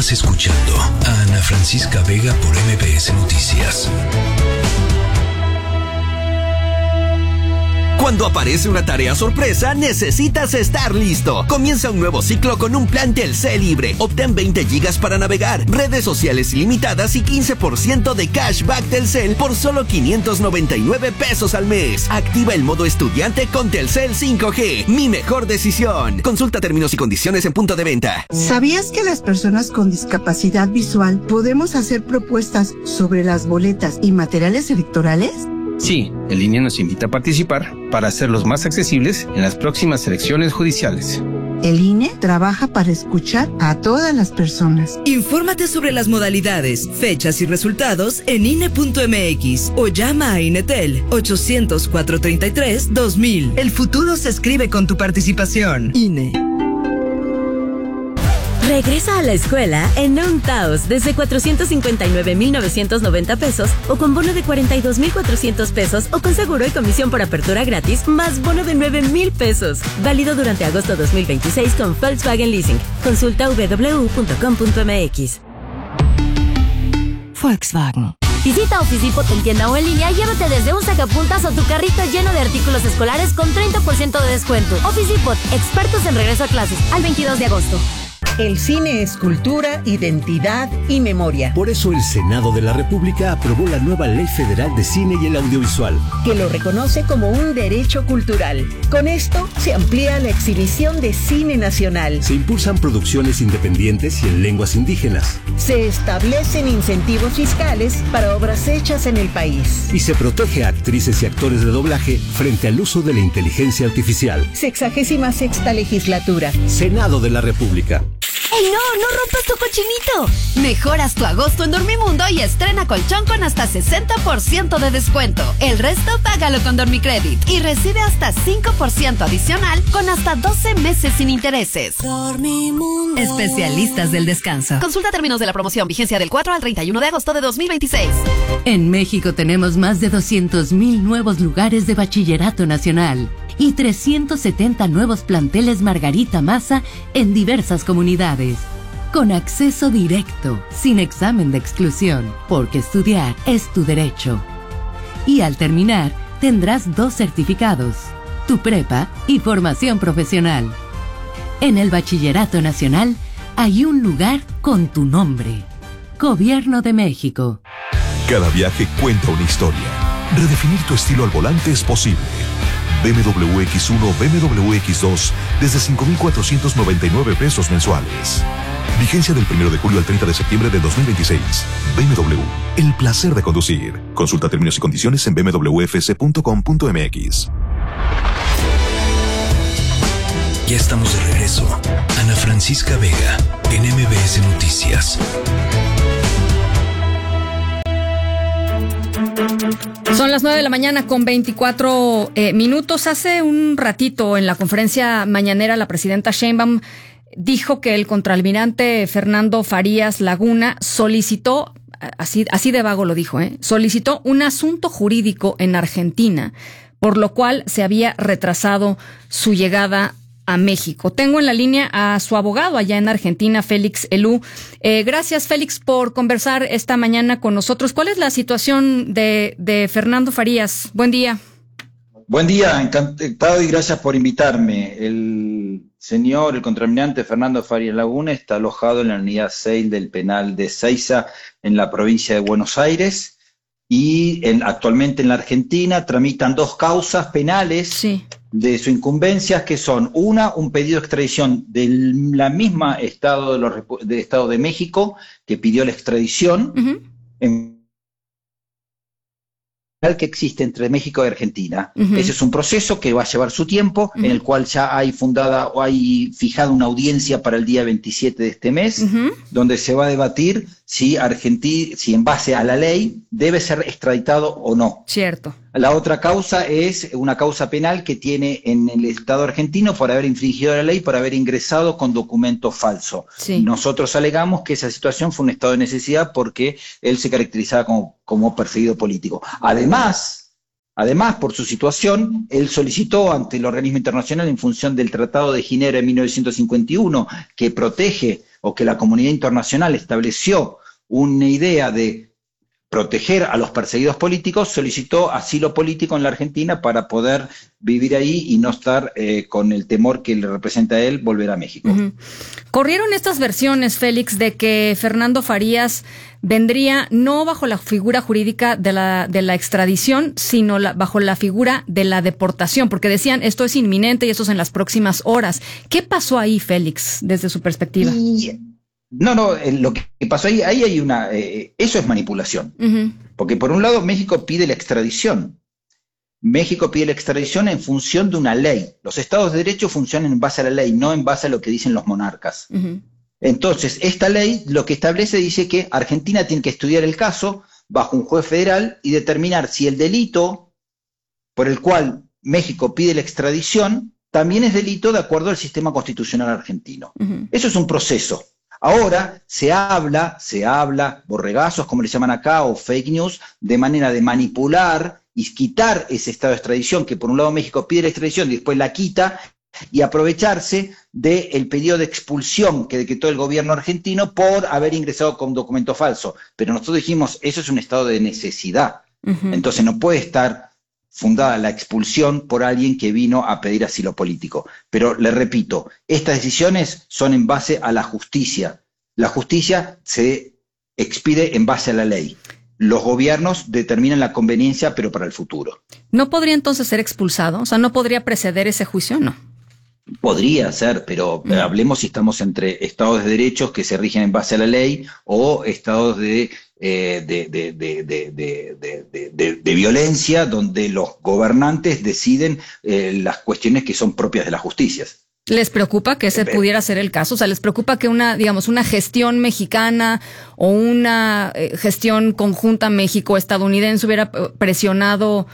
Estás escuchando a Ana Francisca Vega por MBS Noticias. Cuando aparece una tarea sorpresa, necesitas estar listo. Comienza un nuevo ciclo con un plan Telcel libre. Obtén 20 gigas para navegar, redes sociales ilimitadas y 15% de cashback Telcel por solo 599 pesos al mes. Activa el modo estudiante con Telcel 5G. Mi mejor decisión. Consulta términos y condiciones en punto de venta. ¿Sabías que las personas con discapacidad visual podemos hacer propuestas sobre las boletas y materiales electorales? Sí, el INE nos invita a participar para hacerlos más accesibles en las próximas elecciones judiciales. El INE trabaja para escuchar a todas las personas. Infórmate sobre las modalidades, fechas y resultados en INE.mx o llama a INETEL 800-433-2000. El futuro se escribe con tu participación. INE. Regresa a la escuela en un Taos desde 459,990 pesos o con bono de 42,400 pesos o con seguro y comisión por apertura gratis más bono de 9,000 pesos. Válido durante agosto 2026 con Volkswagen Leasing. Consulta www.com.mx. Volkswagen. Visita Office Depot en tienda o en línea y llévate desde un sacapuntas o tu carrito lleno de artículos escolares con 30% de descuento. Office Depot, expertos en regreso a clases, al 22 de agosto. El cine es cultura, identidad y memoria. Por eso el Senado de la República aprobó la nueva Ley Federal de Cine y el Audiovisual, que lo reconoce como un derecho cultural. Con esto se amplía la exhibición de cine nacional. Se impulsan producciones independientes y en lenguas indígenas. Se establecen incentivos fiscales para obras hechas en el país. Y se protege a actrices y actores de doblaje frente al uso de la inteligencia artificial. 66ª legislatura. Senado de la República. ¡Ey, no rompas tu cochinito! Mejoras tu agosto en Dormimundo y estrena colchón con hasta 60% de descuento. El resto págalo con Dormicredit y recibe hasta 5% adicional con hasta 12 meses sin intereses. Dormimundo. Especialistas del descanso. Consulta términos de la promoción, vigencia del 4 al 31 de agosto de 2026. En México tenemos más de 200,000 nuevos lugares de bachillerato nacional y 370 nuevos planteles Margarita Maza en diversas comunidades, con acceso directo, sin examen de exclusión, porque estudiar es tu derecho. Y al terminar, tendrás 2 certificados, tu prepa y formación profesional. En el Bachillerato Nacional hay un lugar con tu nombre. Gobierno de México. Cada viaje cuenta una historia. Redefinir tu estilo al volante es posible. BMW X1, BMW X2 desde 5,499 pesos mensuales. Vigencia del 1 de julio al 30 de septiembre de 2026. BMW, el placer de conducir. Consulta términos y condiciones en bmwfc.com.mx. Ya estamos de regreso. Ana Francisca Vega en MBS Noticias. Son las 9 de la mañana con 24 minutos. Hace un ratito en la conferencia mañanera la presidenta Sheinbaum dijo que el contraalmirante Fernando Farías Laguna solicitó, así de vago lo dijo, solicitó un asunto jurídico en Argentina, por lo cual se había retrasado su llegada a México. Tengo en la línea a su abogado allá en Argentina, Félix Elú. Gracias, Félix, por conversar esta mañana con nosotros. ¿Cuál es la situación de Fernando Farías? Buen día. Buen día, encantado y gracias por invitarme. El contraalmirante Fernando Farías Laguna está alojado en la unidad 6 del penal de Seiza, en la provincia de Buenos Aires, y actualmente en la Argentina tramitan 2 causas penales de su incumbencia, que son un pedido de extradición de la misma Estado de México, que pidió la extradición, que existe entre México y Argentina. Ese es un proceso que va a llevar su tiempo, en el cual ya hay fijada una audiencia para el día 27 de este mes, donde se va a debatir si en base a la ley debe ser extraditado o no. Cierto. La otra causa es una causa penal que tiene en el Estado argentino por haber infringido la ley, por haber ingresado con documento falso. Sí. Nosotros alegamos que esa situación fue un estado de necesidad porque él se caracterizaba como perseguido político. Además, por su situación, él solicitó ante el organismo internacional, en función del Tratado de Ginebra de 1951, que protege o que la comunidad internacional estableció una idea de proteger a los perseguidos políticos, solicitó asilo político en la Argentina para poder vivir ahí y no estar con el temor que le representa a él volver a México. Corrieron estas versiones, Félix, de que Fernando Farías vendría no bajo la figura jurídica de la extradición, sino bajo la figura de la deportación, porque decían esto es inminente y esto es en las próximas horas. ¿Qué pasó ahí, Félix, desde su perspectiva? Lo que pasó ahí hay una... eso es manipulación. Porque por un lado México pide la extradición. México pide la extradición en función de una ley. Los estados de derecho funcionan en base a la ley, no en base a lo que dicen los monarcas. Entonces, esta ley lo que establece dice que Argentina tiene que estudiar el caso bajo un juez federal y determinar si el delito por el cual México pide la extradición también es delito de acuerdo al sistema constitucional argentino. Eso es un proceso. Ahora se habla, borregazos como le llaman acá, o fake news, de manera de manipular y quitar ese estado de extradición, que por un lado México pide la extradición y después la quita, y aprovecharse del pedido de expulsión que decretó el gobierno argentino por haber ingresado con documento falso. Pero nosotros dijimos, eso es un estado de necesidad. Entonces no puede estar fundada la expulsión por alguien que vino a pedir asilo político. Pero le repito, estas decisiones son en base a la justicia. La justicia se expide en base a la ley. Los gobiernos determinan la conveniencia, pero para el futuro. ¿No podría entonces ser expulsado? O sea, ¿no podría preceder ese juicio? No. Podría ser, pero hablemos si estamos entre estados de derechos que se rigen en base a la ley o estados de violencia donde los gobernantes deciden las cuestiones que son propias de las justicias. ¿Les preocupa que ese pudiera ser el caso? O sea, ¿les preocupa que una gestión mexicana o una gestión conjunta México-estadounidense hubiera presionado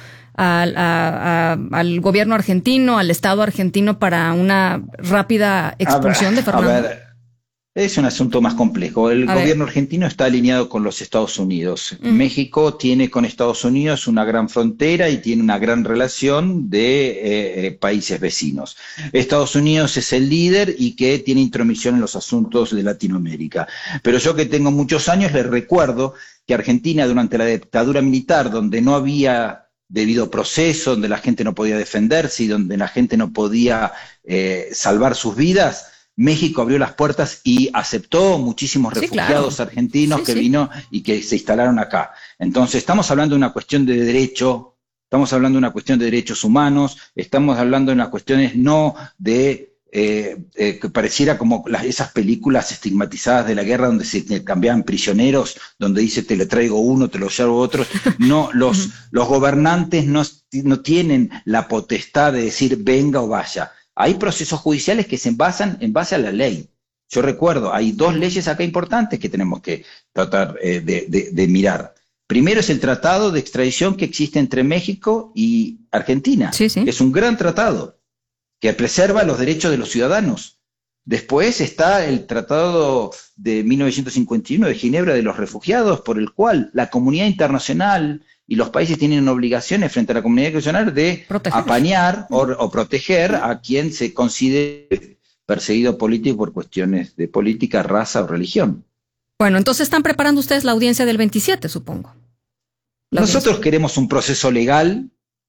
al gobierno argentino, al Estado argentino para una rápida expulsión de Fernando? A ver, es un asunto más complejo. El gobierno argentino está alineado con los Estados Unidos. México tiene con Estados Unidos una gran frontera y tiene una gran relación de países vecinos. Estados Unidos es el líder y que tiene intromisión en los asuntos de Latinoamérica. Pero yo que tengo muchos años les recuerdo que Argentina durante la dictadura militar, donde no había debido proceso, donde la gente no podía defenderse y donde la gente no podía salvar sus vidas, México abrió las puertas y aceptó muchísimos refugiados argentinos que vino y que se instalaron acá. Entonces estamos hablando de una cuestión de derecho, estamos hablando de una cuestión de derechos humanos, estamos hablando de unas cuestiones no de que pareciera como esas películas estigmatizadas de la guerra donde se cambiaban prisioneros, donde dice te le traigo uno, te lo llevo otro. No, los gobernantes no tienen la potestad de decir venga o vaya. Hay procesos judiciales que se basan en base a la ley. Yo recuerdo, hay dos leyes acá importantes que tenemos que tratar de mirar. Primero es el tratado de extradición que existe entre México y Argentina. Es un gran tratado que preserva los derechos de los ciudadanos. Después está el Tratado de 1951 de Ginebra de los Refugiados, por el cual la comunidad internacional y los países tienen obligaciones frente a la comunidad internacional de apañar o proteger a quien se considere perseguido político por cuestiones de política, raza o religión. Bueno, entonces están preparando ustedes la audiencia del 27, supongo. Nosotros queremos un proceso legal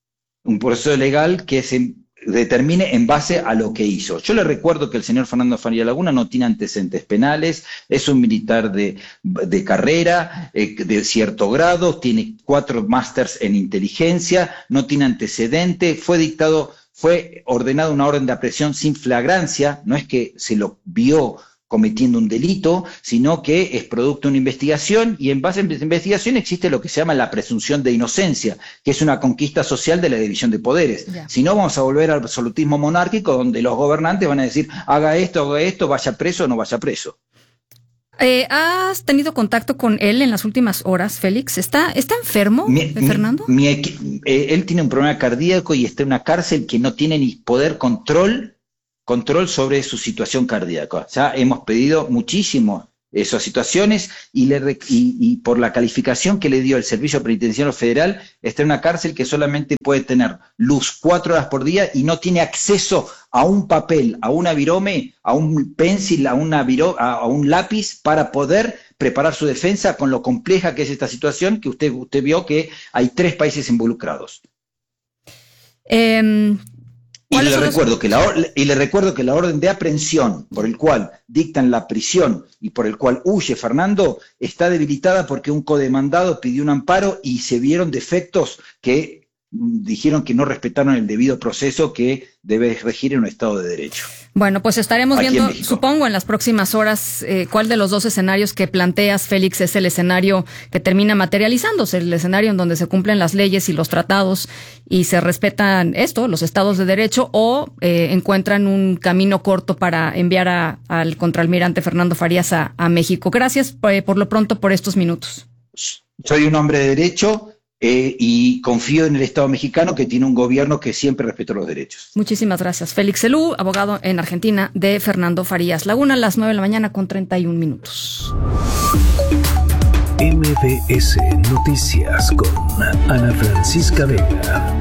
que se determine en base a lo que hizo. Yo le recuerdo que el señor Fernando Farías Laguna no tiene antecedentes penales, es un militar de carrera, de cierto grado, tiene 4 másters en inteligencia, no tiene antecedente, fue ordenada una orden de aprehensión sin flagrancia, no es que se lo vio cometiendo un delito, sino que es producto de una investigación y en base a esa investigación existe lo que se llama la presunción de inocencia, que es una conquista social de la división de poderes. Si no, vamos a volver al absolutismo monárquico donde los gobernantes van a decir haga esto, vaya preso o no vaya preso. ¿Has tenido contacto con él en las últimas horas, Félix? ¿Está enfermo, Fernando? Él tiene un problema cardíaco y está en una cárcel que no tiene ni control sobre su situación cardíaca. Ya hemos pedido muchísimo esas situaciones y por la calificación que le dio el Servicio Penitenciario Federal, está en una cárcel que solamente puede tener luz 4 horas por día y no tiene acceso a un papel, a una virome, a un pencil, a un lápiz para poder preparar su defensa con lo compleja que es esta situación, que usted vio que hay 3 países involucrados. Y le recuerdo que la orden de aprehensión por el cual dictan la prisión y por el cual huye Fernando está debilitada porque un codemandado pidió un amparo y se vieron defectos que dijeron que no respetaron el debido proceso que debe regir en un Estado de Derecho. Bueno, pues estaremos viendo, supongo, en las próximas horas cuál de los 2 escenarios que planteas, Félix, es el escenario que termina materializándose, el escenario en donde se cumplen las leyes y los tratados y se respetan los estados de derecho, o encuentran un camino corto para enviar al contraalmirante Fernando Farías a México. Gracias por lo pronto por estos minutos. Soy un hombre de derecho. Y confío en el Estado mexicano, que tiene un gobierno que siempre respeta los derechos. Muchísimas gracias. Félix Selú, abogado en Argentina de Fernando Farías Laguna, a las 9:00 con 31 minutos. MBS Noticias con Ana Francisca Vega.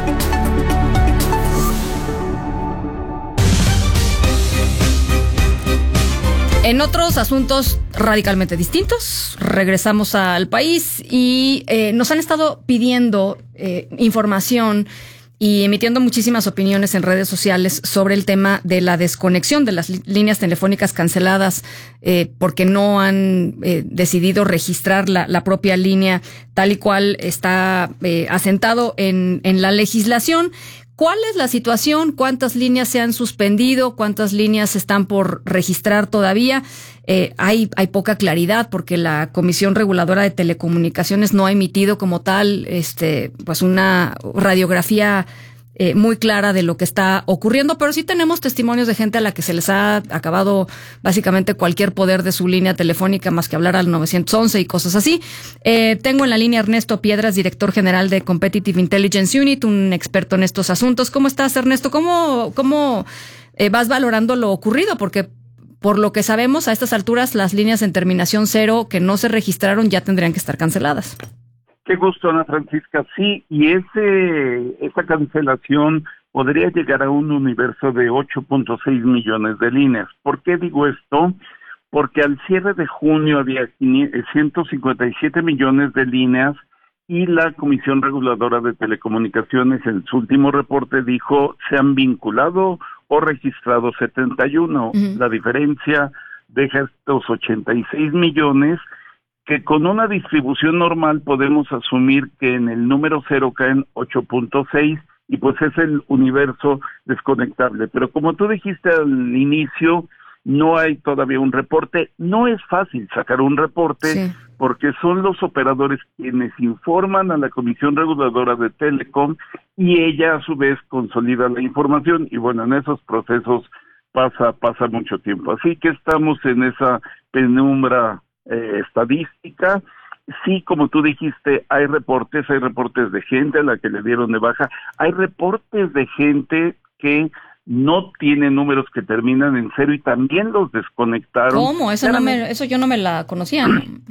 En otros asuntos radicalmente distintos, regresamos al país y nos han estado pidiendo información y emitiendo muchísimas opiniones en redes sociales sobre el tema de la desconexión de las líneas telefónicas canceladas porque no han decidido registrar la propia línea tal y cual está asentado en la legislación. ¿Cuál es la situación? ¿Cuántas líneas se han suspendido? ¿Cuántas líneas están por registrar todavía? Hay poca claridad porque la Comisión Reguladora de Telecomunicaciones no ha emitido como tal pues una radiografía muy clara de lo que está ocurriendo, pero sí tenemos testimonios de gente a la que se les ha acabado básicamente cualquier poder de su línea telefónica más que hablar al 911 y cosas así. Tengo en la línea Ernesto Piedras, director general de Competitive Intelligence Unit, un experto en estos asuntos. ¿Cómo estás, Ernesto? ¿Cómo vas valorando lo ocurrido? Porque por lo que sabemos, a estas alturas las líneas en terminación 0 que no se registraron ya tendrían que estar canceladas. Qué gusto, Ana Francisca. Sí, y esa cancelación podría llegar a un universo de 8.6 millones de líneas. ¿Por qué digo esto? Porque al cierre de junio había 157 millones de líneas y la Comisión Reguladora de Telecomunicaciones en su último reporte dijo se han vinculado o registrado 71. La diferencia deja estos 86 millones que con una distribución normal podemos asumir que en el número 0 caen 8.6 y pues es el universo desconectable. Pero como tú dijiste al inicio, no hay todavía un reporte. No es fácil sacar un reporte porque son los operadores quienes informan a la Comisión Reguladora de Telecom y ella a su vez consolida la información y bueno, en esos procesos pasa mucho tiempo. Así que estamos en esa penumbra estadística. Sí, como tú dijiste, hay reportes de gente a la que le dieron de baja, hay reportes de gente que no tiene números que terminan en 0 y también los desconectaron. ¿Cómo? Eso yo no me la conocía.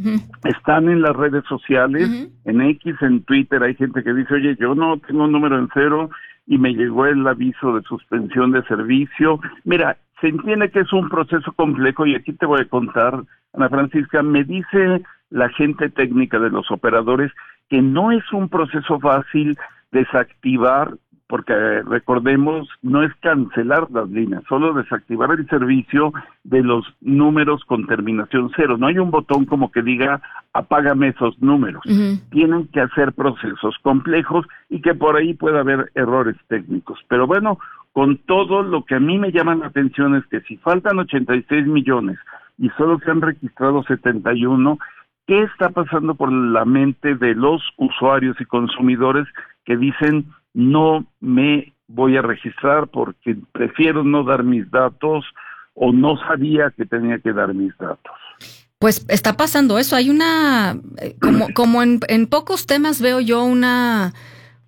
Están en las redes sociales, en X, en Twitter, hay gente que dice, oye, yo no tengo un número en 0 y me llegó el aviso de suspensión de servicio. Mira, se entiende que es un proceso complejo y aquí te voy a contar, Ana Francisca, me dice la gente técnica de los operadores que no es un proceso fácil desactivar, porque recordemos, no es cancelar las líneas, solo desactivar el servicio de los números con terminación 0. No hay un botón como que diga apágame esos números. Tienen que hacer procesos complejos y que por ahí puede haber errores técnicos. Pero bueno, con todo lo que a mí me llama la atención es que si faltan 86 millones y solo se han registrado 71, ¿qué está pasando por la mente de los usuarios y consumidores que dicen no me voy a registrar porque prefiero no dar mis datos o no sabía que tenía que dar mis datos? Pues está pasando eso. Hay una, como en pocos temas veo yo una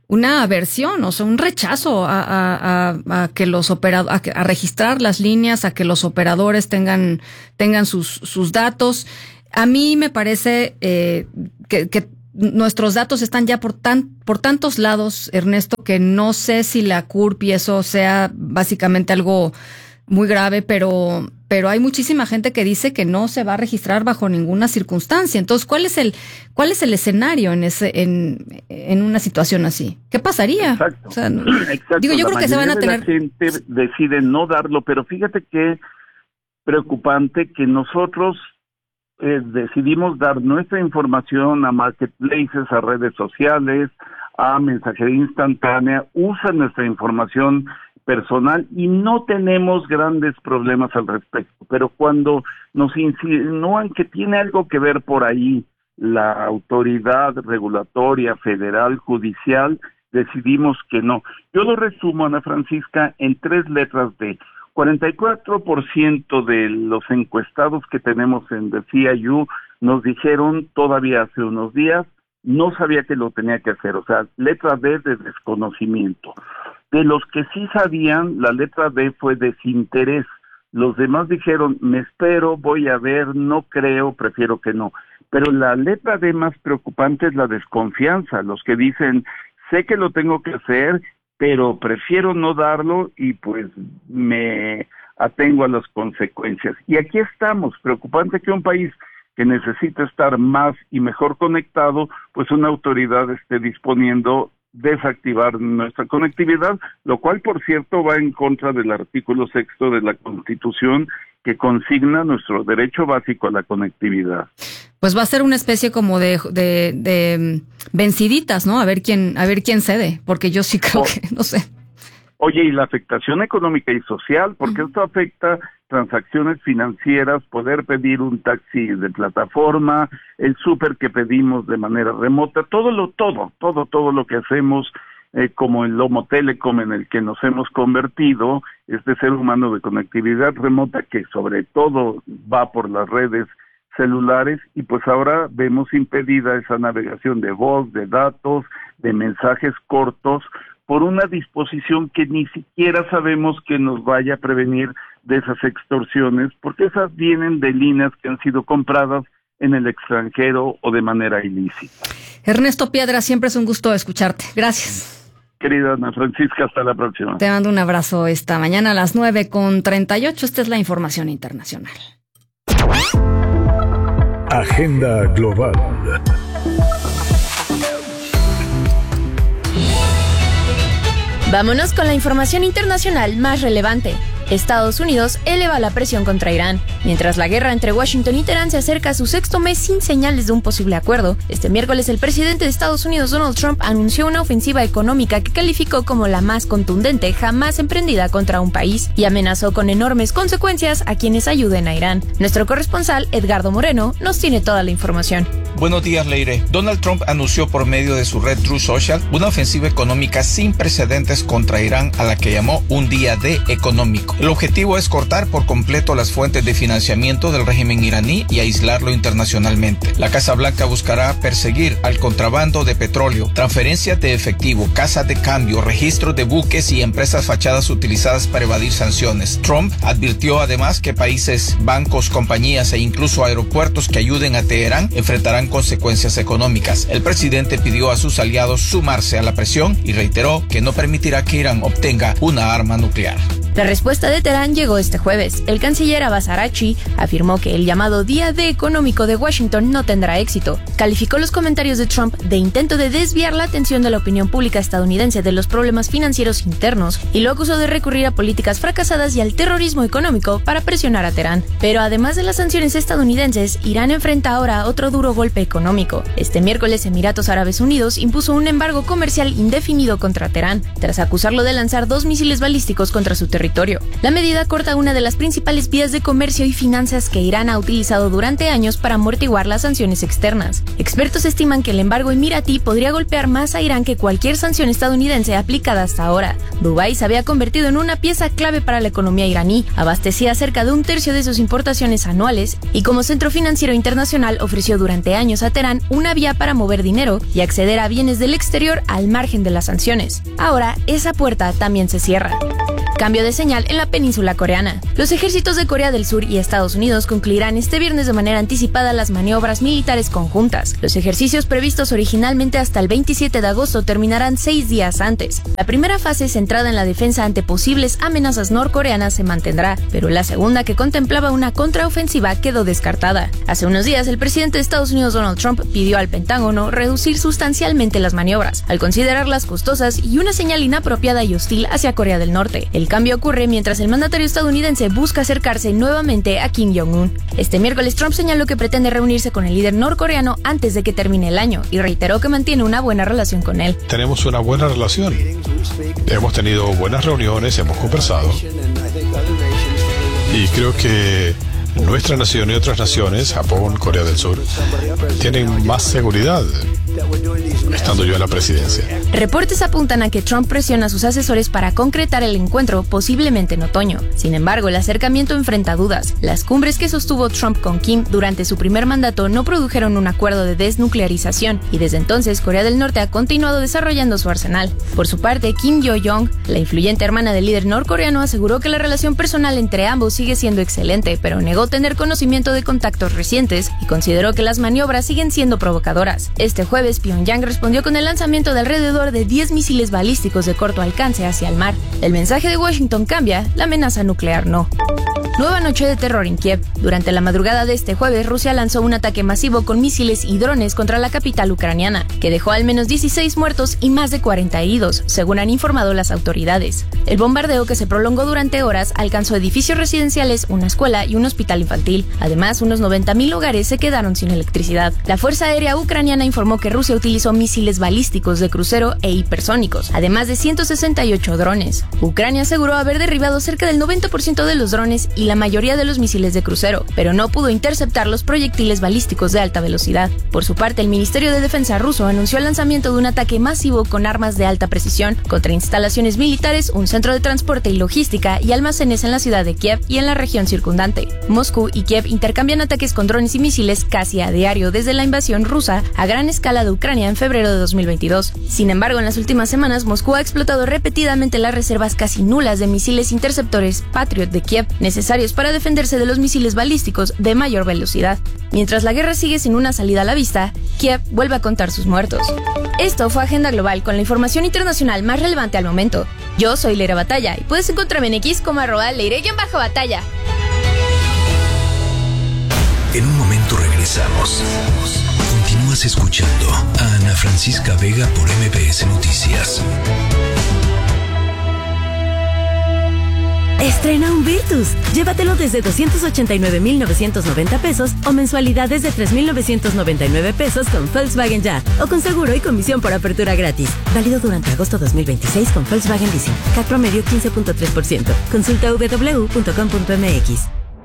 una aversión, o sea, un rechazo a que los operadores, a registrar las líneas, a que los operadores tengan sus datos. A mí me parece que nuestros datos están ya por tantos lados, Ernesto, que no sé si la CURP y eso sea básicamente algo muy grave, pero hay muchísima gente que dice que no se va a registrar bajo ninguna circunstancia. Entonces, ¿cuál es el escenario en una situación así? ¿Qué pasaría? Exacto. O sea, Exacto. Digo, yo creo que se van a tener. La gente decide no darlo, pero fíjate qué preocupante que nosotros decidimos dar nuestra información a marketplaces, a redes sociales, a mensajería instantánea, usan nuestra información personal y no tenemos grandes problemas al respecto, pero cuando nos insinúan que tiene algo que ver por ahí la autoridad regulatoria, federal, judicial, decidimos que no. Yo lo resumo, Ana Francisca, en 3 letras D. 44% de los encuestados que tenemos en The CIU nos dijeron todavía hace unos días, no sabía que lo tenía que hacer, o sea, letra D de desconocimiento. De los que sí sabían, la letra D fue desinterés. Los demás dijeron, me espero, voy a ver, no creo, prefiero que no. Pero la letra D más preocupante es la desconfianza. Los que dicen, sé que lo tengo que hacer, pero prefiero no darlo y pues me atengo a las consecuencias. Y aquí estamos, preocupante que un país que necesita estar más y mejor conectado, pues una autoridad esté disponiendo desactivar nuestra conectividad, lo cual, por cierto, va en contra del artículo 6 de la Constitución que consigna nuestro derecho básico a la conectividad. Pues va a ser una especie como de venciditas, ¿no? A ver quién cede, porque yo sí creo que, no sé. Oye, y la afectación económica y social, porque esto afecta transacciones financieras, poder pedir un taxi de plataforma, el súper que pedimos de manera remota, todo lo que hacemos como el Lomo Telecom en el que nos hemos convertido, este ser humano de conectividad remota que sobre todo va por las redes celulares y pues ahora vemos impedida esa navegación de voz, de datos, de mensajes cortos, por una disposición que ni siquiera sabemos que nos vaya a prevenir de esas extorsiones, porque esas vienen de líneas que han sido compradas en el extranjero o de manera ilícita. Ernesto Piedra, siempre es un gusto escucharte. Gracias. Querida Ana Francisca, hasta la próxima. Te mando un abrazo esta mañana a las 9:38. Esta es la información internacional. Agenda Global. Vámonos con la información internacional más relevante. Estados Unidos eleva la presión contra Irán. Mientras la guerra entre Washington y Teherán se acerca a su 6º mes sin señales de un posible acuerdo, este miércoles el presidente de Estados Unidos, Donald Trump, anunció una ofensiva económica que calificó como la más contundente jamás emprendida contra un país y amenazó con enormes consecuencias a quienes ayuden a Irán. Nuestro corresponsal, Edgardo Moreno, nos tiene toda la información. Buenos días, Leire. Donald Trump anunció por medio de su red Truth Social una ofensiva económica sin precedentes contra Irán a la que llamó un día D económico. El objetivo es cortar por completo las fuentes de financiamiento del régimen iraní y aislarlo internacionalmente. La Casa Blanca buscará perseguir al contrabando de petróleo, transferencias de efectivo, casas de cambio, registros de buques y empresas fachadas utilizadas para evadir sanciones. Trump advirtió además que países, bancos, compañías e incluso aeropuertos que ayuden a Teherán enfrentarán consecuencias económicas. El presidente pidió a sus aliados sumarse a la presión y reiteró que no permitirá que Irán obtenga una arma nuclear. La respuesta de Teherán llegó este jueves. El canciller Abbas Araghchi afirmó que el llamado Día D económico de Washington no tendrá éxito. Calificó los comentarios de Trump de intento de desviar la atención de la opinión pública estadounidense de los problemas financieros internos y lo acusó de recurrir a políticas fracasadas y al terrorismo económico para presionar a Teherán. Pero además de las sanciones estadounidenses, Irán enfrenta ahora otro duro golpe económico. Este miércoles, Emiratos Árabes Unidos impuso un embargo comercial indefinido contra Teherán, tras acusarlo de lanzar 2 misiles balísticos contra su territorio territorio. La medida corta una de las principales vías de comercio y finanzas que Irán ha utilizado durante años para amortiguar las sanciones externas. Expertos estiman que el embargo emiratí podría golpear más a Irán que cualquier sanción estadounidense aplicada hasta ahora. Dubái se había convertido en una pieza clave para la economía iraní, abastecía cerca de un tercio de sus importaciones anuales y como centro financiero internacional ofreció durante años a Teherán una vía para mover dinero y acceder a bienes del exterior al margen de las sanciones. Ahora, esa puerta también se cierra. Cambio de señal en la península coreana. Los ejércitos de Corea del Sur y Estados Unidos concluirán este viernes de manera anticipada las maniobras militares conjuntas. Los ejercicios previstos originalmente hasta el 27 de agosto terminarán 6 días antes. La primera fase, centrada en la defensa ante posibles amenazas norcoreanas, se mantendrá, pero la segunda, que contemplaba una contraofensiva, quedó descartada. Hace unos días, el presidente de Estados Unidos, Donald Trump, pidió al Pentágono reducir sustancialmente las maniobras, al considerarlas costosas y una señal inapropiada y hostil hacia Corea del Norte. El cambio ocurre mientras el mandatario estadounidense busca acercarse nuevamente a Kim Jong-un. Este miércoles Trump señaló que pretende reunirse con el líder norcoreano antes de que termine el año y reiteró que mantiene una buena relación con él. Tenemos una buena relación. Hemos tenido buenas reuniones, hemos conversado. Y creo que nuestra nación y otras naciones, Japón, Corea del Sur, tienen más seguridad estando yo en la presidencia. Reportes apuntan a que Trump presiona a sus asesores para concretar el encuentro, posiblemente en otoño. Sin embargo, el acercamiento enfrenta dudas. Las cumbres que sostuvo Trump con Kim durante su primer mandato no produjeron un acuerdo de desnuclearización y desde entonces Corea del Norte ha continuado desarrollando su arsenal. Por su parte, Kim Yo-jong, la influyente hermana del líder norcoreano, aseguró que la relación personal entre ambos sigue siendo excelente, pero negó tener conocimiento de contactos recientes y consideró que las maniobras siguen siendo provocadoras. Este jueves, Pyongyang respondió con el lanzamiento de alrededor de 10 misiles balísticos de corto alcance hacia el mar. El mensaje de Washington cambia, la amenaza nuclear no. Nueva noche de terror en Kiev. Durante la madrugada de este jueves, Rusia lanzó un ataque masivo con misiles y drones contra la capital ucraniana, que dejó al menos 16 muertos y más de 40 heridos, según han informado las autoridades. El bombardeo, que se prolongó durante horas, alcanzó edificios residenciales, una escuela y un hospital infantil. Además, unos 90.000 hogares se quedaron sin electricidad. La Fuerza Aérea Ucraniana informó que Rusia utilizó misiles balísticos de crucero e hipersónicos, además de 168 drones. Ucrania aseguró haber derribado cerca del 90% de los drones y la mayoría de los misiles de crucero, pero no pudo interceptar los proyectiles balísticos de alta velocidad. Por su parte, el Ministerio de Defensa ruso anunció el lanzamiento de un ataque masivo con armas de alta precisión contra instalaciones militares, un centro de transporte y logística y almacenes en la ciudad de Kiev y en la región circundante. Moscú y Kiev intercambian ataques con drones y misiles casi a diario desde la invasión rusa a gran escala de Ucrania en febrero de 2022. Sin embargo, en las últimas semanas, Moscú ha explotado repetidamente las reservas casi nulas de misiles interceptores Patriot de Kiev, necesarios para defenderse de los misiles balísticos de mayor velocidad. Mientras la guerra sigue sin una salida a la vista, Kiev vuelve a contar sus muertos. Esto fue Agenda Global con la información internacional más relevante al momento. Yo soy Leira Batalla y puedes encontrarme en X como @leire_batalla. En un momento regresamos. Continúas escuchando a Ana Francisca Vega por MBS Noticias. Estrena un Virtus. Llévatelo desde 289,990 pesos o mensualidades de 3,999 pesos con Volkswagen Ya o con seguro y comisión por apertura gratis. Válido durante agosto 2026 con Volkswagen Leasing. CAC promedio 15.3%. Consulta www.com.mx.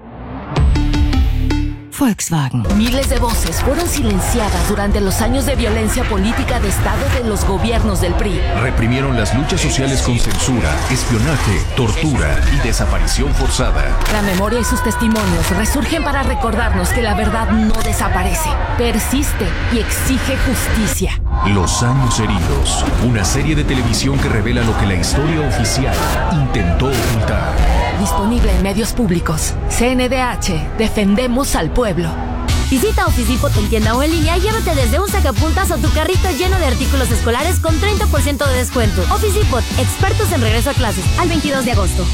Volkswagen. Miles de voces fueron silenciadas durante los años de violencia política de Estado de los gobiernos del PRI. Reprimieron las luchas sociales con censura, espionaje, tortura y desaparición forzada. La memoria y sus testimonios resurgen para recordarnos que la verdad no desaparece, persiste y exige justicia. Los años heridos, una serie de televisión que revela lo que la historia oficial intentó ocultar. Disponible en medios públicos. CNDH, defendemos al pueblo. Visita Office Depot en tienda o en línea y llévate desde un sacapuntas o tu carrito lleno de artículos escolares con 30% de descuento. Office Depot, expertos en regreso a clases, al 22 de agosto.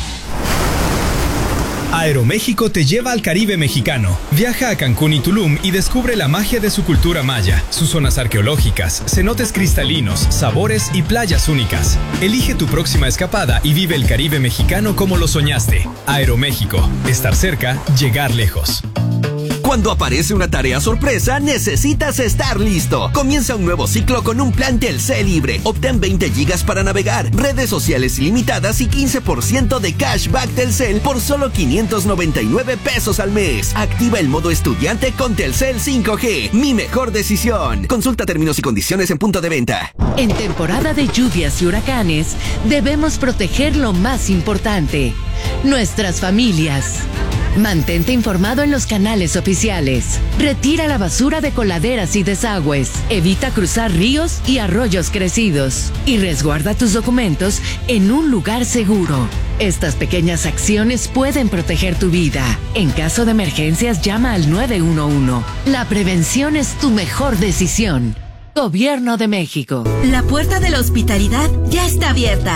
Aeroméxico te lleva al Caribe mexicano. Viaja a Cancún y Tulum y descubre la magia de su cultura maya, sus zonas arqueológicas, cenotes cristalinos, sabores y playas únicas. Elige tu próxima escapada y vive el Caribe mexicano como lo soñaste. Aeroméxico. Estar cerca, llegar lejos. Cuando aparece una tarea sorpresa, necesitas estar listo. Comienza un nuevo ciclo con un plan Telcel libre. Obtén 20 gigas para navegar, redes sociales ilimitadas y 15% de cashback Telcel por solo 599 pesos al mes. Activa el modo estudiante con Telcel 5G. Mi mejor decisión. Consulta términos y condiciones en punto de venta. En temporada de lluvias y huracanes, debemos proteger lo más importante: nuestras familias. Mantente informado en los canales oficiales. Retira la basura de coladeras y desagües. Evita cruzar ríos y arroyos crecidos. Y resguarda tus documentos en un lugar seguro. Estas pequeñas acciones pueden proteger tu vida. En caso de emergencias, llama al 911. La prevención es tu mejor decisión. Gobierno de México. La puerta de la hospitalidad ya está abierta.